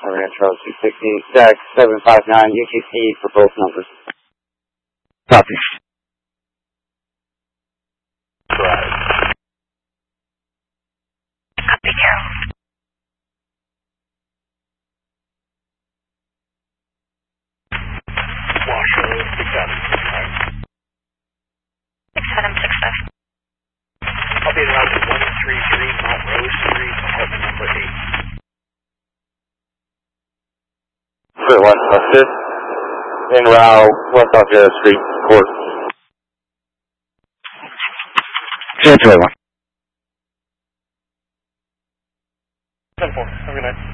Alright, Charles 260, Stack 759, UTC for both numbers. Copy. Right. Copy, Carol. Wash Road 6765. 6765. I'll be around 133 Mount Rose Street, apartment number 8. For West Buster, en route, West Alpharetta Street, Court. 021. 10-4, have a good night.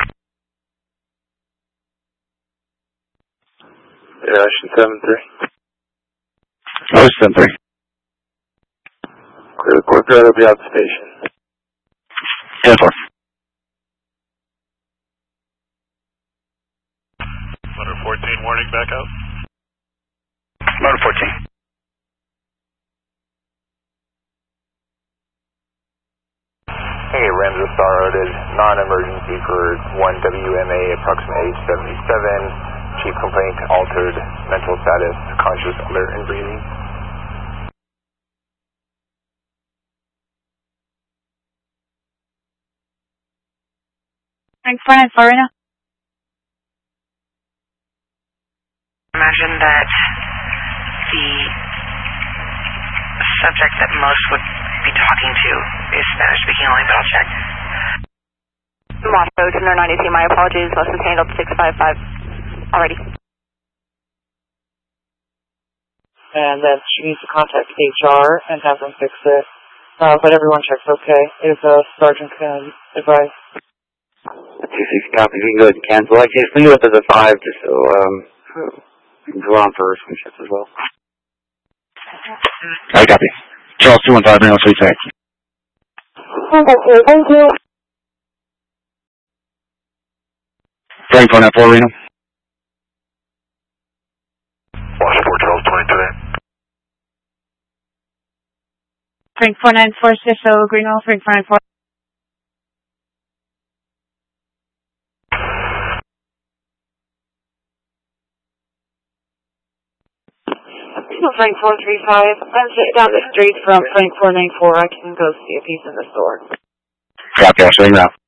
Ocean 73. Ocean 3. Clear the courtyard, will be out the station. 10-4. Motor 14, warning back out. Motor 14. Hey, Ramsey Star Road is non-emergency for 1WMA, approximate age 77. Chief complaint, altered mental status, conscious, alert, and breathing. Frank 494 right now. Imagine that the subject that most would be talking to is Spanish speaking only, but I'll check. Moss Road, 192, my apologies, most is handled 655 already. And then she needs to contact HR and have them fix it. But everyone checks okay. If Sergeant can advise. 260 copy, we can go ahead and cancel. I can leave it up as a 5 just so, we can go on for some shifts as well. I copy. Charles 215, bring on 3 seconds. Thank you. Frank 494, Reno. Wash 4, Charles 20 today. Frank 494, Ciso, Greenwell, Frank 494. Frank 435. I'm sitting down the street from Frank 494. I can go see if he's in the store. Copy, I'll show you now.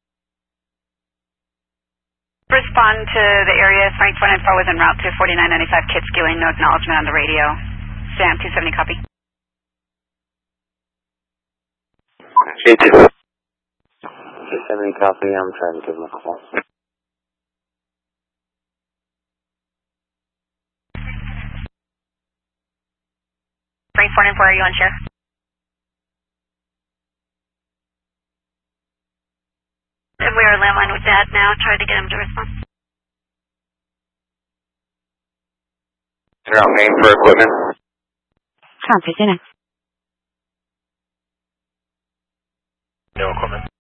Respond to the area. Frank 494 was en route to 4995 Kitzgilling. No acknowledgement on the radio. Sam 270, copy. J2. 270 copy, I'm trying to give him a call. Frank 494, are you on share? We are landline with Dad now, trying to get him to respond. They're out Main for equipment. Copy, dinner. No equipment.